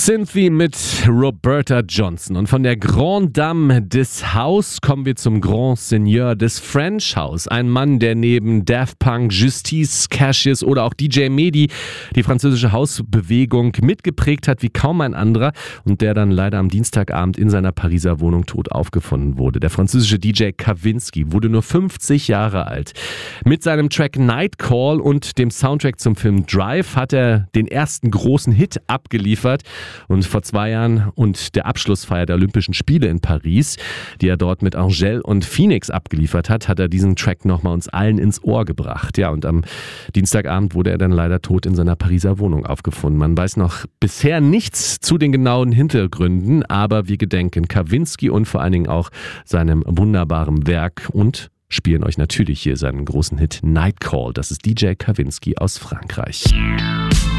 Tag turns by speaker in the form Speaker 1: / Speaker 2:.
Speaker 1: Cynthia mit Roberta Johnson. Und von der Grande Dame des House kommen wir zum Grand Seigneur des French House. Ein Mann, der neben Daft Punk, Justice, Cassius oder auch DJ Mehdi die französische Hausbewegung mitgeprägt hat wie kaum ein anderer und der dann leider am Dienstagabend in seiner Pariser Wohnung tot aufgefunden wurde. Der französische DJ Kavinsky wurde nur 50 Jahre alt. Mit seinem Track Night Call und dem Soundtrack zum Film Drive hat er den ersten großen Hit abgeliefert. Und vor 2 Jahren und der Abschlussfeier der Olympischen Spiele in Paris, die er dort mit Angèle und Phoenix abgeliefert hat, hat er diesen Track nochmal uns allen ins Ohr gebracht. Ja, und am Dienstagabend wurde er dann leider tot in seiner Pariser Wohnung aufgefunden. Man weiß noch bisher nichts zu den genauen Hintergründen, aber wir gedenken Kavinsky und vor allen Dingen auch seinem wunderbaren Werk und spielen euch natürlich hier seinen großen Hit Night Call. Das ist DJ Kavinsky aus Frankreich.